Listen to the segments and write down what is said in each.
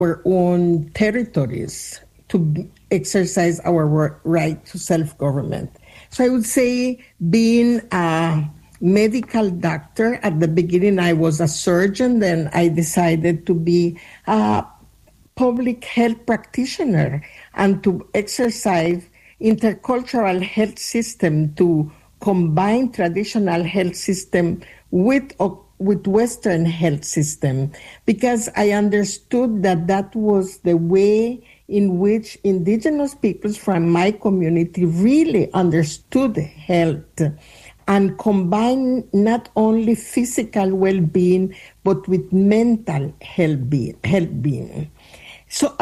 our own territories to exercise our right to self-government. So I would say being a medical doctor, at the beginning I was a surgeon, then I decided to be a public health practitioner and to exercise intercultural health system to combine traditional health system with Western health system, because I understood that that was the way in which indigenous peoples from my community really understood health and combine not only physical well-being, but with mental health-being. So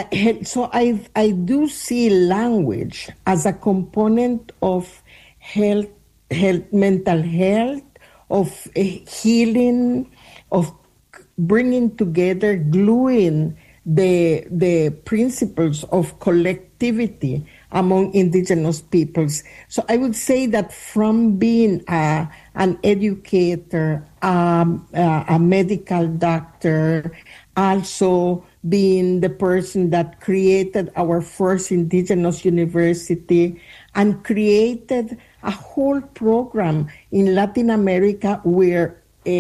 I do see language as a component of health, mental health, of healing, of bringing together, gluing the principles of collectivity among indigenous peoples. So I would say that from being an educator, a medical doctor, also being the person that created our first indigenous university and created a whole program in Latin America where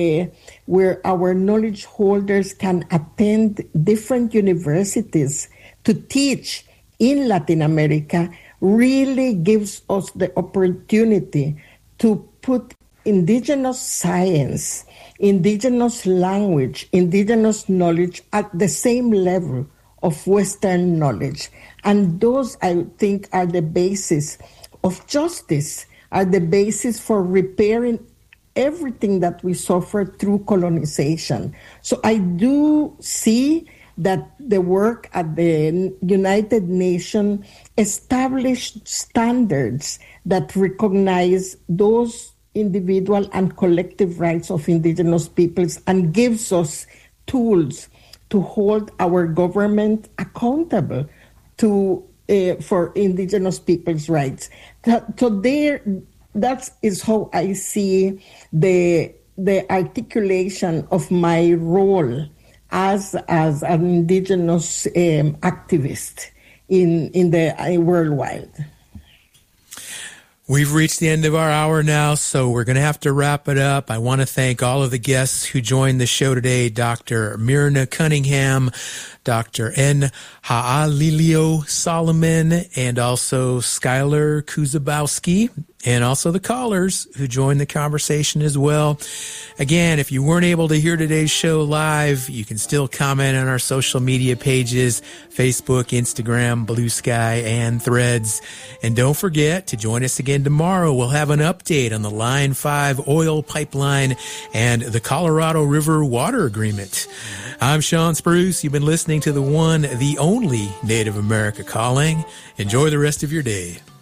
our knowledge holders can attend different universities to teach in Latin America, really gives us the opportunity to put indigenous science, indigenous language, indigenous knowledge at the same level of Western knowledge. And those, I think, are the basis of justice, are the basis for repairing everything that we suffered through colonization. So I do see that the work at the United Nations established standards that recognize those individual and collective rights of indigenous peoples and gives us tools to hold our government accountable to for indigenous peoples' rights. So that is how I see the articulation of my role as an indigenous activist in the worldwide. We've reached the end of our hour now, so we're going to have to wrap it up. I want to thank all of the guests who joined the show today, Dr. Myrna Cunningham, Dr. N. Ha'alilio Solomon, and also Skylar Kuzabowski, and also the callers who joined the conversation as well. Again, if you weren't able to hear today's show live, you can still comment on our social media pages, Facebook, Instagram, Blue Sky, and Threads. And don't forget to join us again tomorrow. We'll have an update on the Line 5 oil pipeline and the Colorado River water agreement. I'm Sean Spruce. You've been listening to the one, the only Native America Calling. Enjoy the rest of your day.